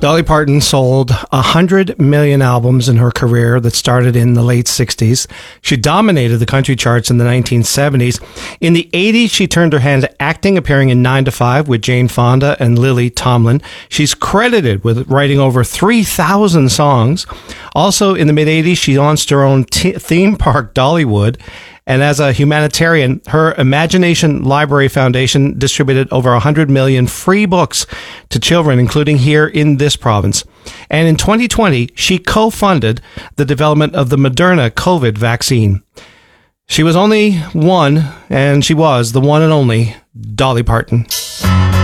Dolly Parton sold 100 million albums in her career that started in the late 60s. She dominated the country charts in the 1970s. In the 80s, she turned her hand to acting, appearing in 9 to 5 with Jane Fonda and Lily Tomlin. She's credited with writing over 3,000 songs. Also, in the mid-80s, she launched her own theme park, Dollywood. And as a humanitarian, her Imagination Library Foundation distributed over 100 million free books to children, including here in this province. And in 2020, she co-funded the development of the Moderna COVID vaccine. She was only one, and she was the one and only Dolly Parton.